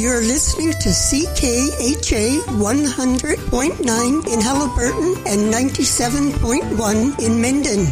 You're listening to CKHA 100.9 in Haliburton and 97.1 in Minden.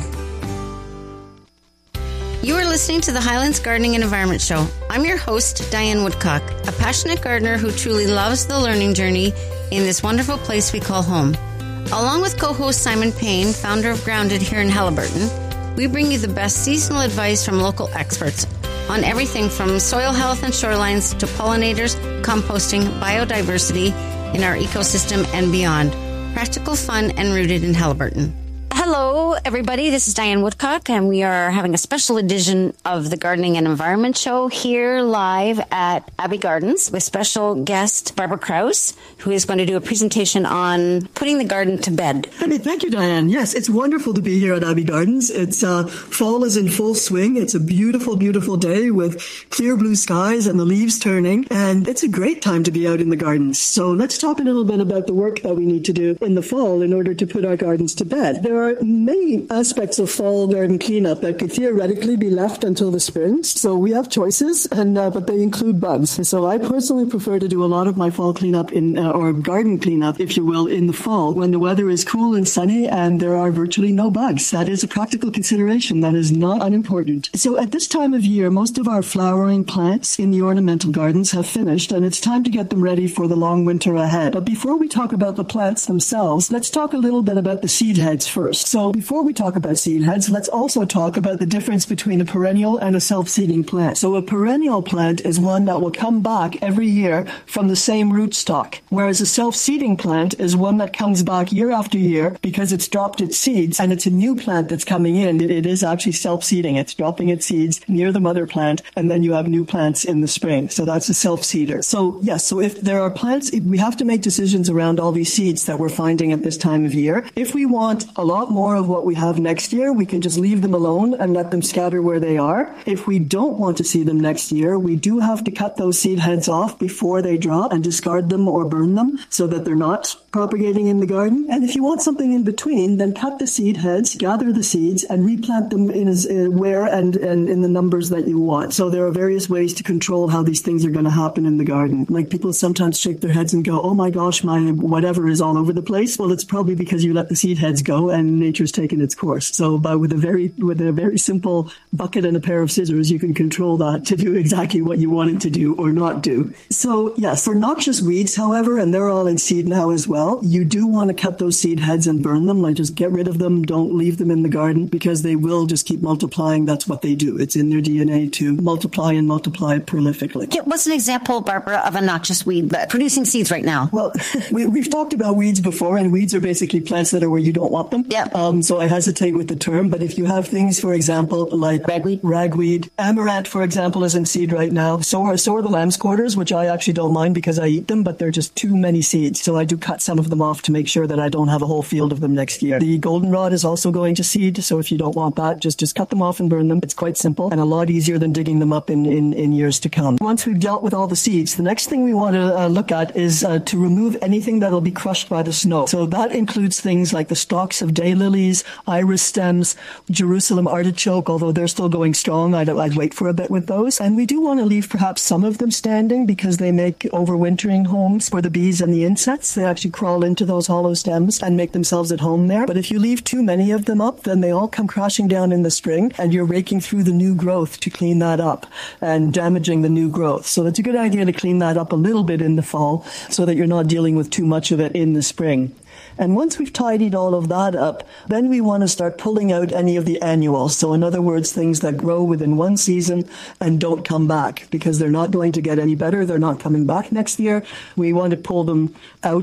You are listening to the Highlands Gardening and Environment Show. I'm your host, Diane Woodcock, a passionate gardener who truly loves the learning journey in this wonderful place we call home. Along with co-host Simon Payne, founder of Grounded here in Haliburton, we bring you the best seasonal advice from local experts on everything from soil health and shorelines to pollinators, composting, biodiversity in our ecosystem and beyond. Practical, fun, and rooted in Haliburton. Hello, everybody. This is Diane Woodcock, and we are having a special edition of the Gardening and Environment Show here live at Abbey Gardens with special guest Barbara Krause, who is going to do a presentation on putting the garden to bed. Hey, thank you, Diane. Yes, it's wonderful to be here at Abbey Gardens. It's fall is in full swing. It's a beautiful, beautiful day with clear blue skies and the leaves turning, and it's a great time to be out in the gardens. So let's talk a little bit about the work that we need to do in the fall in order to put our gardens to bed. There are many aspects of fall garden cleanup that could theoretically be left until the spring. So we have choices, and but they include bugs. So I personally prefer to do a lot of my fall cleanup or garden cleanup, if you will, in the fall when the weather is cool and sunny and there are virtually no bugs. That is a practical consideration that is not unimportant. So at this time of year, most of our flowering plants in the ornamental gardens have finished, and it's time to get them ready for the long winter ahead. But before we talk about the plants themselves, let's talk a little bit about the seed heads first. So before we talk about seed heads, let's also talk about the difference between a perennial and a self-seeding plant. So a perennial plant is one that will come back every year from the same rootstock, whereas a self-seeding plant is one that comes back year after year because it's dropped its seeds, and it's a new plant that's coming in. It is actually self-seeding. It's dropping its seeds near the mother plant, and then you have new plants in the spring. So that's a self-seeder. So yes, so if there are plants, we have to make decisions around all these seeds that we're finding at this time of year. If we want a lot more of what we have next year, we can just leave them alone and let them scatter where they are. If we don't want to see them next year, we do have to cut those seed heads off before they drop and discard them or burn them so that they're not propagating in the garden. And if you want something in between, then cut the seed heads, gather the seeds, and replant them where and in the numbers that you want. So there are various ways to control how these things are going to happen in the garden. Like people sometimes shake their heads and go, oh my gosh, my whatever is all over the place. Well, it's probably because you let the seed heads go and nature's taken its course. So with a very simple bucket and a pair of scissors, you can control that to do exactly what you want it to do or not do. So yes, for noxious weeds, however, and they're all in seed now as well, you do want to cut those seed heads and burn them. Like just get rid of them. Don't leave them in the garden because they will just keep multiplying. That's what they do. It's in their DNA to multiply and multiply prolifically. Yeah, what's an example, Barbara, of a noxious weed producing seeds right now? Well, we've talked about weeds before, and weeds are basically plants that are where you don't want them. Yeah. So I hesitate with the term, but if you have things, for example, like ragweed, amaranth, for example, is in seed right now. So are the lamb's quarters, which I actually don't mind because I eat them, but they're just too many seeds. So I do cut some of them off to make sure that I don't have a whole field of them next year. The goldenrod is also going to seed, so if you don't want that, just cut them off and burn them. It's quite simple and a lot easier than digging them up in years to come. Once we've dealt with all the seeds, the next thing we want to look at is to remove anything that'll be crushed by the snow. So that includes things like the stalks of daylilies, iris stems, Jerusalem artichoke, although they're still going strong. I'd wait for a bit with those. And we do want to leave perhaps some of them standing because they make overwintering homes for the bees and the insects. They actually crawl into those hollow stems and make themselves at home there. But if you leave too many of them up, then they all come crashing down in the spring and you're raking through the new growth to clean that up and damaging the new growth. So it's a good idea to clean that up a little bit in the fall so that you're not dealing with too much of it in the spring. And once we've tidied all of that up, then we want to start pulling out any of the annuals. So in other words, things that grow within one season and don't come back because they're not going to get any better. They're not coming back next year. We want to pull them out